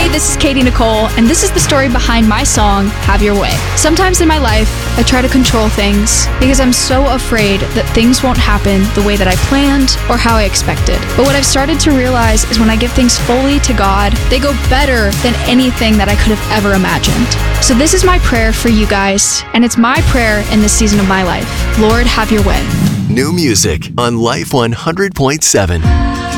this is Katie Nicole, and this is the story behind my song, Have Your Way. Sometimes in my life, I try to control things because I'm so afraid that things won't happen the way that I planned or how I expected. But what I've started to realize is when I give things fully to God, they go better than anything that I could have ever imagined. So this is my prayer for you guys, and it's my prayer in this season of my life. Lord, have your way. New music on Life 100.7.